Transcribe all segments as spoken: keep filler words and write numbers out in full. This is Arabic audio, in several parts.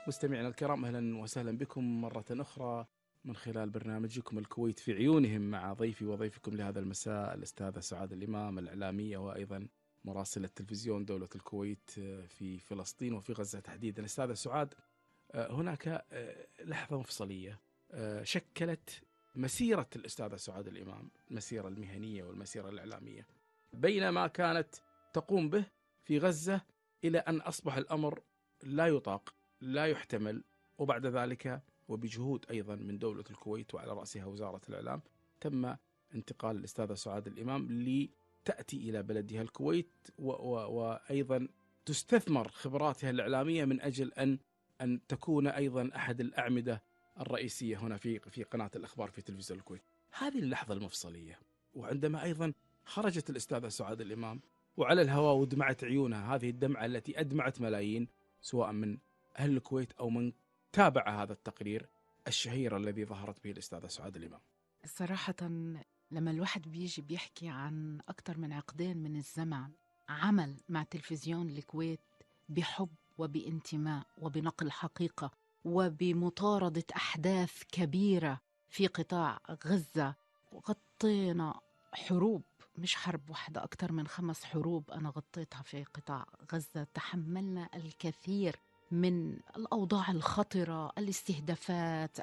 مستمعينا الكرام، أهلا وسهلا بكم مرة أخرى من خلال برنامجكم الكويت في عيونهم، مع ضيفي وضيفكم لهذا المساء الأستاذة سعاد الإمام، الإعلامية وأيضا مراسلة تلفزيون دولة الكويت في فلسطين وفي غزة تحديدا. أستاذة سعاد، هناك لحظة مفصلية شكلت مسيرة الأستاذة سعاد الإمام، المسيرة المهنية والمسيرة الإعلامية، بينما كانت تقوم به في غزة إلى أن أصبح الأمر لا يطاق، لا يحتمل. وبعد ذلك وبجهود أيضا من دولة الكويت وعلى رأسها وزارة الإعلام، تم انتقال الأستاذة سعاد الإمام لتأتي إلى بلدها الكويت، و و وأيضا تستثمر خبراتها الإعلامية من أجل أن أن تكون أيضا أحد الأعمدة الرئيسية هنا في في قناة الأخبار في تلفزيون الكويت. هذه اللحظة المفصلية، وعندما أيضا خرجت الأستاذة سعاد الإمام وعلى الهواء ودمعت عيونها هذه الدمعة التي أدمعت ملايين، سواء من أهل الكويت أو من تابع هذا التقرير الشهير الذي ظهرت به الأستاذة سعاد الإمام. صراحة لما الواحد بيجي بيحكي عن أكثر من عقدين من الزمن عمل مع تلفزيون الكويت بحب وبانتماء وبنقل حقيقة وبمطاردة أحداث كبيرة في قطاع غزة، غطينا حروب، مش حرب واحدة، أكثر من خمس حروب أنا غطيتها في قطاع غزة. تحملنا الكثير من الأوضاع الخطرة، الاستهدافات،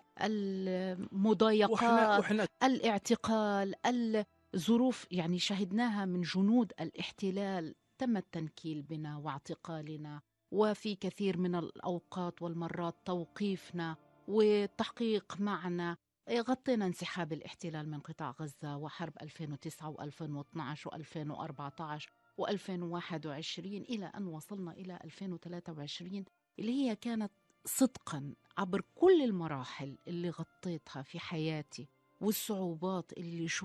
وإحنا المضايقات، وإحنا الاعتقال، الظروف يعني شهدناها من جنود الاحتلال. تم التنكيل بنا واعتقالنا، وفي كثير من الأوقات والمرات توقيفنا والتحقيق معنا. غطينا انسحاب الاحتلال من قطاع غزة وحرب ألفين وتسعة وألفين واثناشر وألفين وأربعة عشر وألفين وواحد وعشرين إلى أن وصلنا إلى ألفين وثلاثة وعشرين، اللي هي كانت صدقاً عبر كل المراحل اللي غطيتها في حياتي والصعوبات اللي